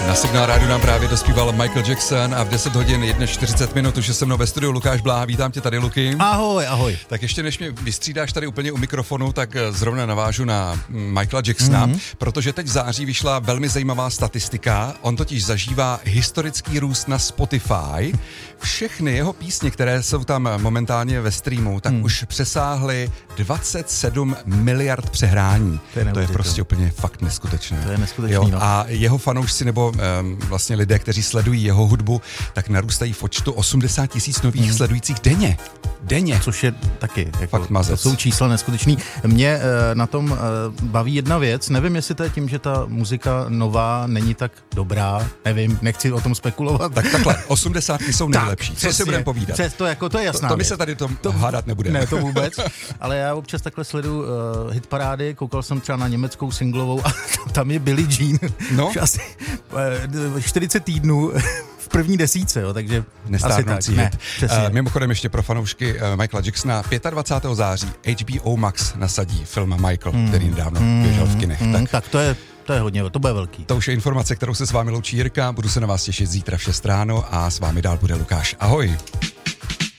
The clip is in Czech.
Na Signál rádiu nám právě dospíval Michael Jackson a v 10 hodin 40 minut už je se mnou ve studiu Lukáš Bláha. Vítám tě tady, Luky. Ahoj, ahoj. Tak ještě než mě vystřídáš tady úplně u mikrofonu, tak zrovna navážu na Michaela Jacksona, protože teď v září vyšla velmi zajímavá statistika. On totiž zažívá historický růst na Spotify. Všechny jeho písně, které jsou tam momentálně ve streamu, tak už přesáhly 27 miliard přehrání. To je prostě úplně fakt neskutečné. To je neskutečný, no. A jeho fanoušci nebo vlastně lidé, kteří sledují jeho hudbu, tak narůstají v počtu 80 000 nových sledujících denně. Což je taky, jako, fakt mazec. To jsou čísla neskutečný. Mě na tom baví jedna věc, nevím, jestli to je tím, že ta muzika nová není tak dobrá, nevím, nechci o tom spekulovat. Tak takhle, 80 jsou nejlepší. Co si budeme povídat? To je jasná to my se tady to hádat nebudeme. Ne, to vůbec, ale já občas takhle sleduju hitparády, koukal jsem třeba na německou singlovou a tam je Billie Jean. No? Už asi 40 týdnů v první desítce, jo, takže nestárnoucí hit. Mimochodem ještě pro fanoušky Michaela Jacksona 25. září HBO Max nasadí film Michael, který nedávno běžel v kinech. Tak to je hodně, to bude velký. To už je informace, kterou se s vámi loučí Jirka, budu se na vás těšit zítra v 6 ráno a s vámi dál bude Lukáš. Ahoj.